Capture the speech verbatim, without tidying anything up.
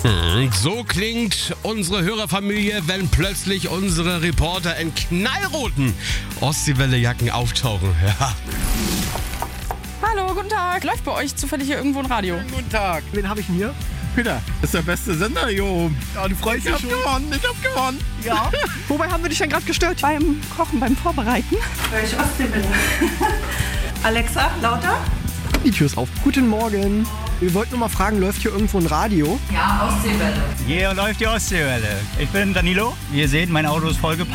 Hm, so klingt unsere Hörerfamilie, wenn plötzlich unsere Reporter in knallroten Ostseewelle-Jacken auftauchen. Ja. Hallo, guten Tag. Läuft bei euch zufällig hier irgendwo ein Radio? Guten Tag. Wen habe ich denn hier? Peter, das ist der beste Sender hier oben. Ja, du freust Ich dich hab schon. gewonnen, ich hab gewonnen. Ja. Wobei haben wir dich denn gerade gestört? Beim Kochen, beim Vorbereiten? Welche Ostseewelle? Alexa, lauter? Die Tür ist auf. Guten Morgen. Wir wollten nur mal fragen, läuft hier irgendwo ein Radio? Ja, Ostseewelle. Hier läuft die Ostseewelle. Ich bin Danilo. Wie ihr seht, mein Auto ist vollgepackt.